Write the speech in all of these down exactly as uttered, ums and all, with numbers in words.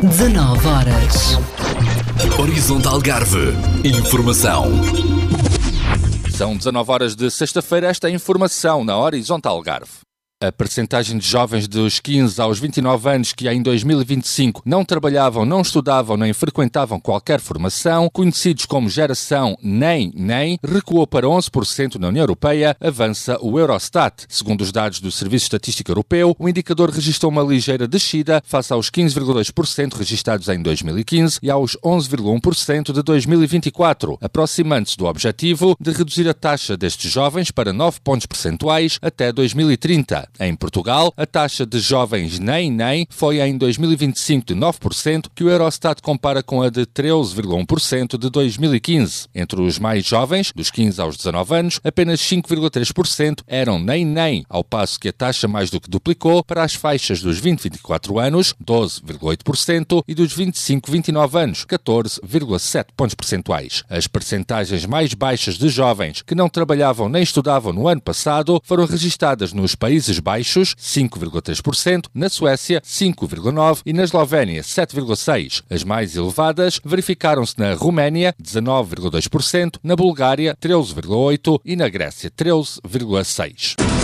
dezanove horas. Horizontal Algarve. Informação. São dezanove horas de sexta-feira. Esta é a informação na Horizontal Algarve. A percentagem de jovens dos quinze aos vinte e nove anos que em dois mil e vinte e cinco não trabalhavam, não estudavam nem frequentavam qualquer formação, conhecidos como geração nem nem, recuou para onze por cento na União Europeia, avança o Eurostat. Segundo os dados do Serviço Estatístico Europeu, o indicador registrou uma ligeira descida face aos quinze vírgula dois por cento registados em dois mil e quinze e aos onze vírgula um por cento de dois mil e vinte e quatro, aproximando-se do objetivo de reduzir a taxa destes jovens para nove pontos percentuais até dois mil e trinta. Em Portugal, a taxa de jovens nem nem foi em dois mil e vinte e cinco de nove por cento, que o Eurostat compara com a de treze vírgula um por cento de dois mil e quinze. Entre os mais jovens, dos quinze aos dezanove anos, apenas cinco vírgula três por cento eram nem nem, ao passo que a taxa mais do que duplicou para as faixas dos vinte a vinte e quatro anos, doze vírgula oito por cento, e dos vinte e cinco a vinte e nove anos, catorze vírgula sete pontos percentuais. As percentagens mais baixas de jovens que não trabalhavam nem estudavam no ano passado foram registadas nos Países Baixos, cinco vírgula três por cento, na Suécia, cinco vírgula nove por cento e na Eslovénia, sete vírgula seis por cento. As mais elevadas verificaram-se na Roménia, dezanove vírgula dois por cento, na Bulgária, treze vírgula oito por cento e na Grécia, treze vírgula seis por cento.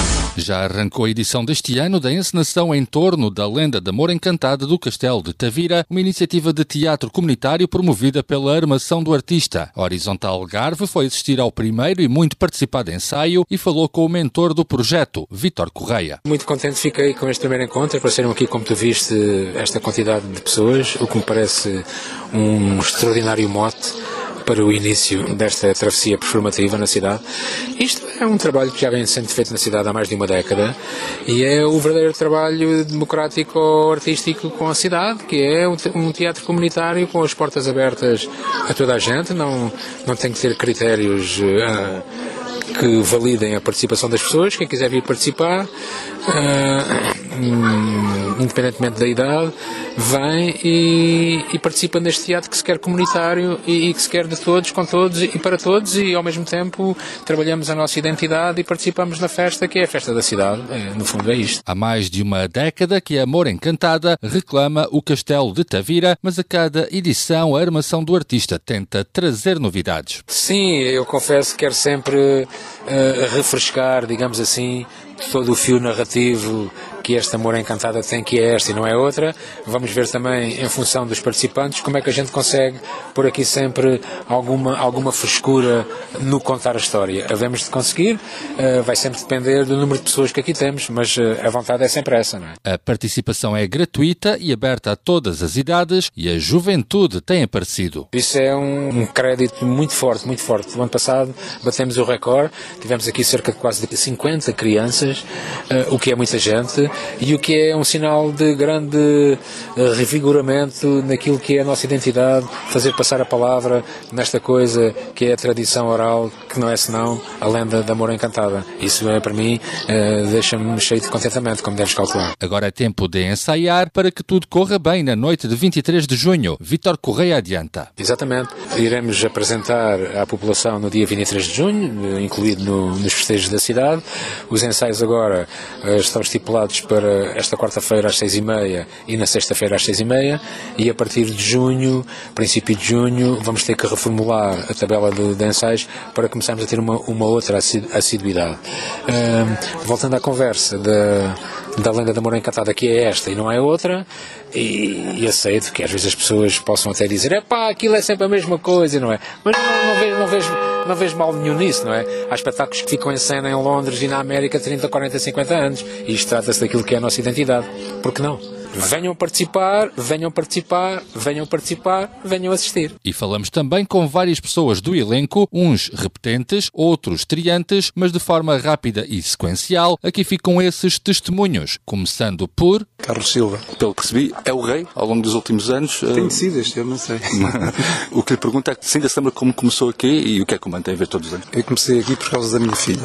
Já arrancou a edição deste ano da encenação em torno da lenda de Amor Encantada do Castelo de Tavira, uma iniciativa de teatro comunitário promovida pela Armação do Artista. A Horizontal Algarve foi assistir ao primeiro e muito participado ensaio e falou com o mentor do projeto, Vítor Correia. Muito contente fiquei com este primeiro encontro, apareceram aqui, como tu viste, esta quantidade de pessoas, o que me parece um extraordinário mote para o início desta travessia performativa na cidade. Isto é um trabalho que já vem sendo feito na cidade há mais de uma década e é o verdadeiro trabalho democrático-artístico com a cidade, que é um teatro comunitário com as portas abertas a toda a gente, não, não tem que ter critérios uh, que validem a participação das pessoas. Quem quiser vir participar, uh, um, independentemente da idade, vem e, e participa neste teatro que se quer comunitário e, e que se quer de todos, com todos e para todos, e ao mesmo tempo trabalhamos a nossa identidade e participamos na festa, que é a festa da cidade. É, no fundo é isto. Há mais de uma década que a Amor Encantada reclama o Castelo de Tavira, mas a cada edição a Armação do Artista tenta trazer novidades. Sim, eu confesso que quero sempre uh, refrescar, digamos assim, todo o fio narrativo que esta Amor Encantada tem, que é esta e não é outra. Vamos ver também, em função dos participantes, como é que a gente consegue pôr aqui sempre alguma, alguma frescura no contar a história. Havemos de conseguir, uh, vai sempre depender do número de pessoas que aqui temos, mas uh, a vontade é sempre essa, não é? A participação é gratuita e aberta a todas as idades e a juventude tem aparecido. Isso é um, um crédito muito forte, muito forte. No ano passado batemos o recorde, tivemos aqui cerca de quase cinquenta crianças, uh, o que é muita gente, e o que é um sinal de grande uh, revigoramento naquilo que é a nossa identidade, fazer passar a palavra nesta coisa que é a tradição oral, que não é senão a lenda da Amor Encantada. Isso é, para mim, uh, deixa-me cheio de contentamento, como deves calcular. Agora é tempo de ensaiar para que tudo corra bem na noite de vinte e três de junho. Vítor Correia adianta. Exatamente. Iremos apresentar à população no dia vinte e três de junho, incluído no, nos festejos da cidade. Os ensaios agora uh, estão estipulados para esta quarta-feira às seis e meia e na sexta-feira às seis e meia, e a partir de junho, princípio de junho, vamos ter que reformular a tabela de, de ensaios para começarmos a ter uma, uma outra assiduidade. Uh, voltando à conversa da, da lenda da Amor Encantada, que é esta e não é outra, e, e aceito que às vezes as pessoas possam até dizer, epá, aquilo é sempre a mesma coisa, não é? Mas não, não vejo, não vejo, não vejo mal nenhum nisso, não é? Há espetáculos que ficam em cena em Londres e na América trinta, quarenta, cinquenta anos, e isto trata-se daquilo que é a nossa identidade. Por que não? Venham participar, venham participar, venham participar, venham assistir. E falamos também com várias pessoas do elenco, uns repetentes, outros triantes, mas de forma rápida e sequencial. Aqui ficam esses testemunhos, começando por... Carlos Silva. Pelo que percebi, é o rei ao longo dos últimos anos. Tem sido este, eu não sei. O que lhe pergunto é se ainda se lembra como começou aqui e o que é que o mantém a ver todos os anos. Eu comecei aqui por causa da minha filha.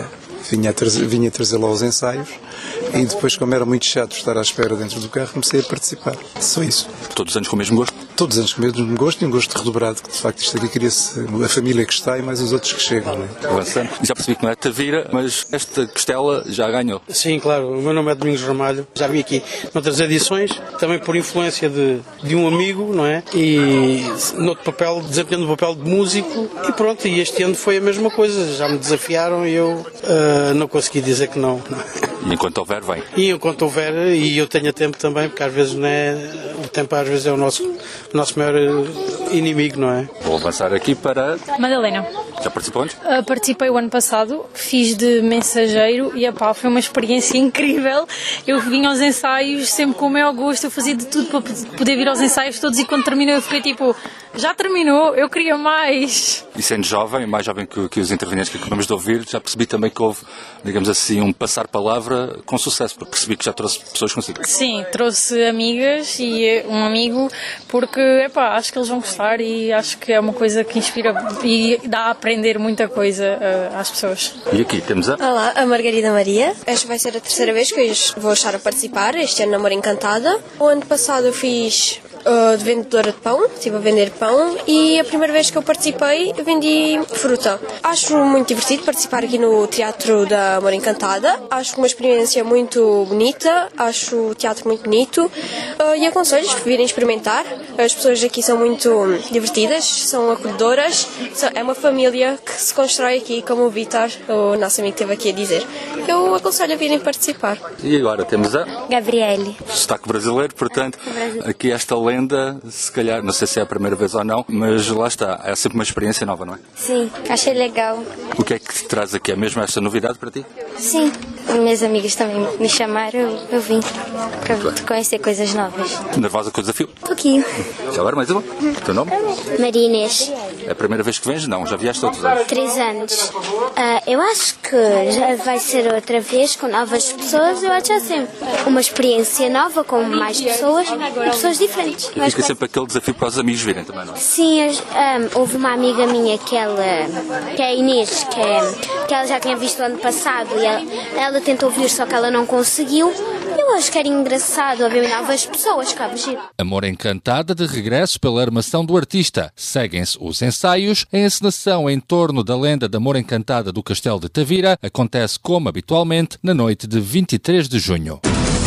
vinha, trazer, vinha trazê-lo aos ensaios e depois, como era muito chato estar à espera dentro do carro, comecei a participar. Só isso. Todos os anos com o mesmo gosto? Todos os anos com o mesmo gosto e um gosto redobrado, que de facto isto aqui queria-se a família que está e mais os outros que chegam. Não é? Avançando. Já percebi que não é Tavira, mas esta costela já ganhou. Sim, claro. O meu nome é Domingos Ramalho. Já vim aqui noutras edições, também por influência de, de um amigo, não é? E noutro papel, desempenhando o papel de músico. E pronto, e este ano foi a mesma coisa. Já me desafiaram e eu uh, não consegui dizer que não. E enquanto houver, vem. E enquanto houver, e eu tenho tempo também, porque às vezes não é, o tempo às vezes é o nosso, o nosso maior inimigo, não é? Vou avançar aqui para... Madalena. Já participou antes? Uh, participei o ano passado, fiz de mensageiro e epá, foi uma experiência incrível. Eu vim aos ensaios sempre com o maior gosto, eu fazia de tudo para poder vir aos ensaios todos e quando terminou eu fiquei tipo, já terminou, eu queria mais. E sendo jovem, mais jovem que, que os intervenientes que acabamos de ouvir, já percebi também que houve, digamos assim, um passar-palavra com sucesso, porque percebi que já trouxe pessoas consigo. Sim, trouxe amigas e um amigo, porque epá, acho que eles vão gostar e acho que é uma coisa que inspira e dá a aprender muita coisa uh, às pessoas. E aqui temos a... Olá, a Margarida Maria. Esta vai ser a terceira vez que eu vou estar a participar, este ano na Amor Encantada. O ano passado eu fiz uh, de vendedora de pão, estive a vender pão e a primeira vez que eu participei eu vendi fruta. Acho muito divertido participar aqui no Teatro da Amor Encantada. Acho uma experiência muito bonita, acho o teatro muito bonito uh, e aconselho a virem experimentar. As pessoas aqui são muito divertidas, são acolhedoras, é uma família que se constrói aqui, como o Vítor, o nosso amigo, esteve aqui a dizer. Eu aconselho a virem participar. E agora temos a... Gabriele. Sotaque brasileiro, portanto, aqui esta lenda, se calhar, não sei se é a primeira vez ou não, mas lá está, é sempre uma experiência nova, não é? Sim, achei legal. O que é que te traz aqui? É mesmo esta novidade para ti? Sim, meus amigos também me chamaram, eu, eu vim para conhecer coisas novas. Nervosa com o desafio? Um pouquinho. Já agora mais uma? O teu nome? Maria Inês. É a primeira vez que vens? Não, já vieste outros anos? Três anos. Uh, eu acho que já vai ser outra vez com novas pessoas. Eu acho que já sempre uma experiência nova com mais pessoas e pessoas diferentes. E fica sempre aquele desafio para os amigos virem também, não é? Sim, um, houve uma amiga minha que ela, que é a Inês, que, é, que ela já tinha visto ano passado e ela, ela tentou vir, só que ela não conseguiu. Eu acho que era engraçado haver novas pessoas, cabe giro. Amor Encantada de regresso pela armação do artista. Seguem-se os ensaios. A encenação em torno da lenda de Amor Encantada do Castelo de Tavira acontece como habitualmente na noite de vinte e três de junho.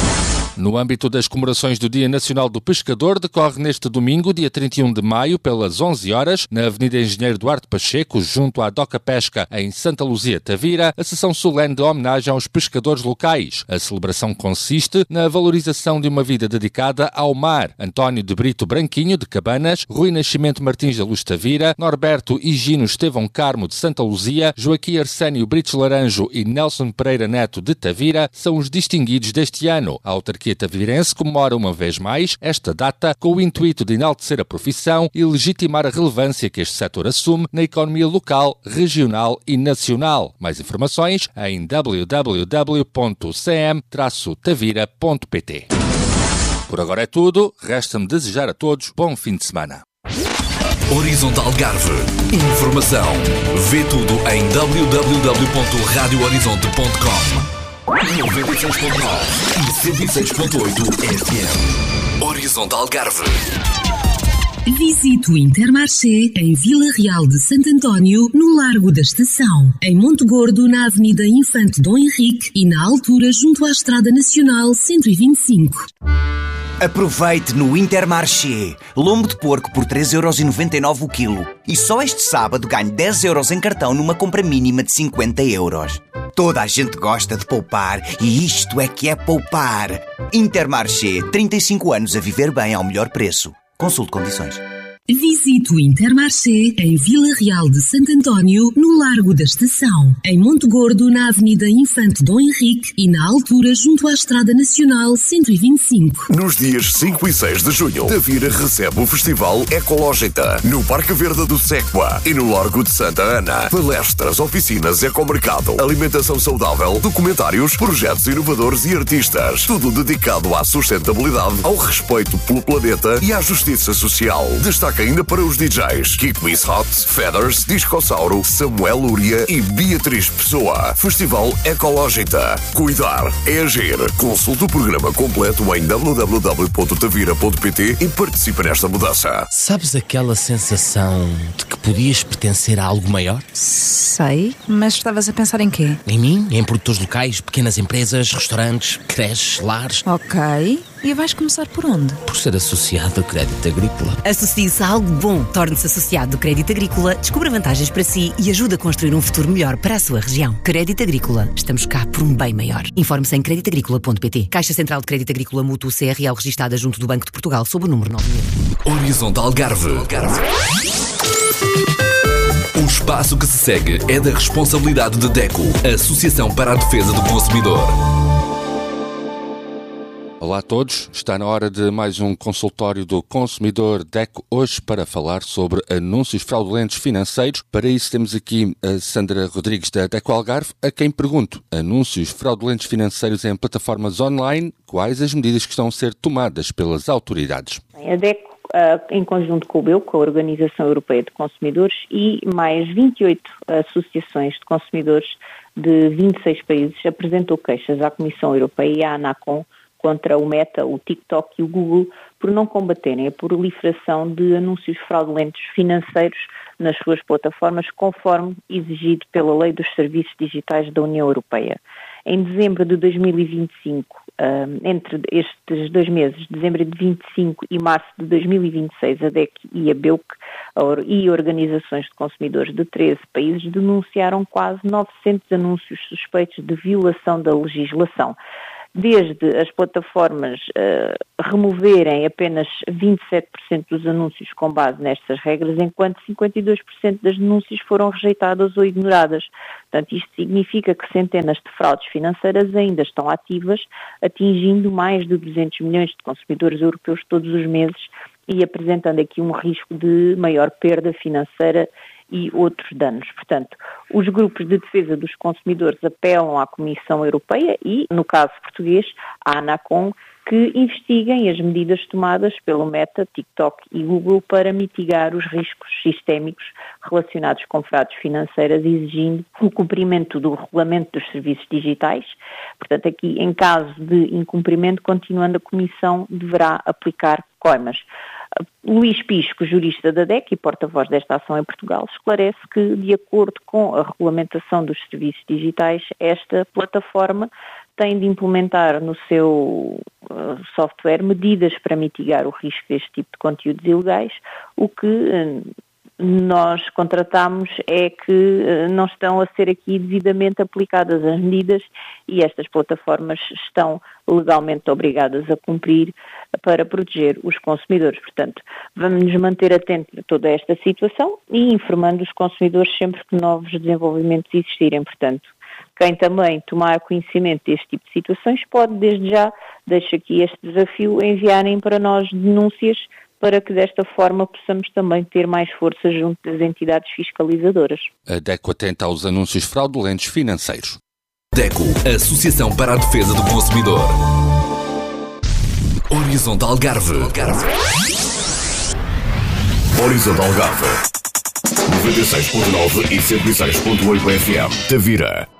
No âmbito das comemorações do Dia Nacional do Pescador, decorre neste domingo, dia trinta e um de maio, pelas onze horas, na Avenida Engenheiro Duarte Pacheco, junto à Doca Pesca, em Santa Luzia, Tavira, a sessão solene de homenagem aos pescadores locais. A celebração consiste na valorização de uma vida dedicada ao mar. António de Brito Branquinho, de Cabanas, Rui Nascimento Martins da Luz Tavira, Norberto Higino Estevão Carmo, de Santa Luzia, Joaquim Arsénio Brites Laranjo e Nelson Pereira Neto, de Tavira, são os distinguidos deste ano. A autarquia tavirense comemora uma vez mais esta data com o intuito de enaltecer a profissão e legitimar a relevância que este setor assume na economia local, regional e nacional. Mais informações em w w w ponto c m traço tavira ponto p t. Por agora é tudo. Resta-me desejar a todos bom fim de semana. Horizonte Algarve. Informação. Vê tudo em w w w ponto radio horizonte ponto com. noventa e seis ponto nove e cento e seis ponto oito F M. Horizonte Algarve. Visite o Intermarché em Vila Real de Santo António, no Largo da Estação. Em Monte Gordo, na Avenida Infante Dom Henrique e na altura junto à Estrada Nacional cento e vinte e cinco. Aproveite no Intermarché. Lombo de porco por três euros e noventa e nove o quilo. E só este sábado ganhe dez euros em cartão numa compra mínima de cinquenta euros. Toda a gente gosta de poupar e isto é que é poupar. Intermarché, trinta e cinco anos a viver bem ao melhor preço. Consulte condições. Visite o Intermarché em Vila Real de Santo António, no Largo da Estação. Em Monte Gordo, na Avenida Infante Dom Henrique e na altura junto à Estrada Nacional cento e vinte e cinco. Nos dias cinco e seis de junho, Tavira recebe o Festival Ecológica no Parque Verde do Séqua e no Largo de Santa Ana. Palestras, oficinas, ecomercado, alimentação saudável, documentários, projetos inovadores e artistas. Tudo dedicado à sustentabilidade, ao respeito pelo planeta e à justiça social. Destaque destaque ainda para os D Js Kiko Is Hot, Feathers, Discossauro, Samuel Lúria e Beatriz Pessoa. Festival Ecológita. Cuidar é agir. Consulte o programa completo em w w w ponto tavira ponto p t e participe nesta mudança. Sabes aquela sensação de que podias pertencer a algo maior? Sei, mas estavas a pensar em quê? Em mim, em produtores locais, pequenas empresas, restaurantes, creches, lares. Ok, e vais começar por onde? Por ser associado ao Crédito Agrícola. Associe-se a algo bom. Torne-se associado do Crédito Agrícola, descubra vantagens para si e ajude a construir um futuro melhor para a sua região. Crédito Agrícola. Estamos cá por um bem maior. Informe-se em crédito agrícola ponto p t. Caixa Central de Crédito Agrícola Mútuo C R L registada junto do Banco de Portugal sob o número nove mil. Horizonte Algarve. O espaço que se segue é da responsabilidade de DECO, Associação para a Defesa do Consumidor. Olá a todos, está na hora de mais um consultório do consumidor DECO, hoje para falar sobre anúncios fraudulentos financeiros. Para isso temos aqui a Sandra Rodrigues da DECO Algarve, a quem pergunto: anúncios fraudulentos financeiros em plataformas online, quais as medidas que estão a ser tomadas pelas autoridades? A DECO, em conjunto com o B E U, com a Organização Europeia de Consumidores, e mais vinte e oito associações de consumidores de vinte e seis países, apresentou queixas à Comissão Europeia e à ANACOM contra o Meta, o TikTok e o Google por não combaterem a proliferação de anúncios fraudulentos financeiros nas suas plataformas, conforme exigido pela Lei dos Serviços Digitais da União Europeia. Em dezembro de dois mil e vinte e cinco, entre estes dois meses, dezembro de vinte e cinco e março de dois mil e vinte e seis, a DEC e a B E U C e organizações de consumidores de treze países denunciaram quase novecentos anúncios suspeitos de violação da legislação. Desde as plataformas uh, removerem apenas vinte e sete por cento dos anúncios com base nestas regras, enquanto cinquenta e dois por cento das denúncias foram rejeitadas ou ignoradas. Portanto, isto significa que centenas de fraudes financeiras ainda estão ativas, atingindo mais de duzentos milhões de consumidores europeus todos os meses e apresentando aqui um risco de maior perda financeira e outros danos. Portanto, os grupos de defesa dos consumidores apelam à Comissão Europeia e, no caso português, à ANACOM, que investiguem as medidas tomadas pelo Meta, TikTok e Google para mitigar os riscos sistémicos relacionados com fraudes financeiras, exigindo o cumprimento do Regulamento dos Serviços Digitais. Portanto, aqui, em caso de incumprimento, continuando, a Comissão deverá aplicar coimas. Luís Pisco, jurista da DEC e porta-voz desta ação em Portugal, esclarece que, de acordo com a regulamentação dos serviços digitais, esta plataforma tem de implementar no seu uh, software medidas para mitigar o risco deste tipo de conteúdos ilegais. O que uh, nós contratamos é que uh, não estão a ser aqui devidamente aplicadas as medidas e estas plataformas estão legalmente obrigadas a cumprir para proteger os consumidores. Portanto, vamos nos manter atentos a toda esta situação e informando os consumidores sempre que novos desenvolvimentos existirem. Portanto, quem também tomar conhecimento deste tipo de situações pode, desde já, deixo aqui este desafio, enviarem para nós denúncias para que desta forma possamos também ter mais força junto das entidades fiscalizadoras. A DECO atenta aos anúncios fraudulentos financeiros. DECO, Associação para a Defesa do Consumidor. Horizonte Algarve. Horizonte Algarve. noventa e seis ponto nove e cento e seis ponto oito F M. Tavira.